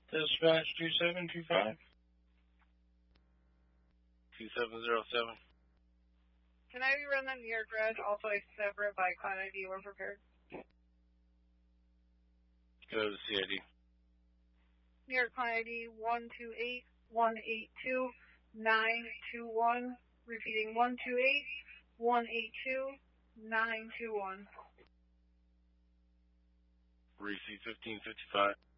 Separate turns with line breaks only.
Dispatch 2725. 2707.
Can I rerun that New York Red, also a separate by client ID when prepared?
Go to the CID.
New York client ID 128-182-921. Repeating 128-182-921.
Receipt 1555.